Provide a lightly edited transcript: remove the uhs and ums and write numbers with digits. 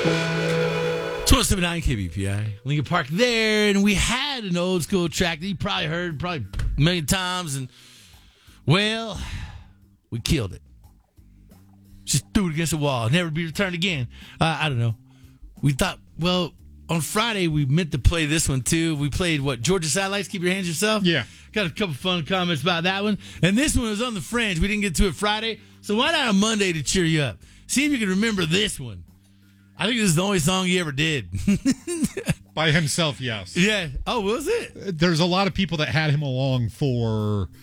It's 107.9 KBPI, Lincoln Park there, and we had an old school track that you probably heard a million times, and, well, we killed it. Just threw it against the wall, never be returned again. I don't know. We thought, well, on Friday we meant to play this one too. We played, Georgia Satellites, Keep Your Hands Yourself? Yeah. Got a couple fun comments about that one. And this one was on the fringe. We didn't get to it Friday, so why not a Monday to cheer you up? See if you can remember this one. I think this is the only song he ever did. By himself, yes. Yeah. Oh, was it? There's a lot of people that had him along for